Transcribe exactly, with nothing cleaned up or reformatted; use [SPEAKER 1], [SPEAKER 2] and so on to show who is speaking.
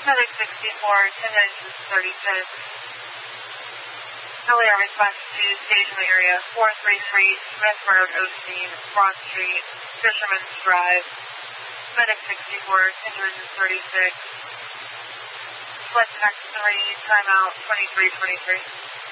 [SPEAKER 1] Medic sixty-four, ten minutes thirty-six. L A R response to staging area four three three Smith Road, Osteen, Broad Street, Fisherman's Drive. Medic sixty-four, ten minutes thirty-six. Select X three, timeout twenty-three twenty-three.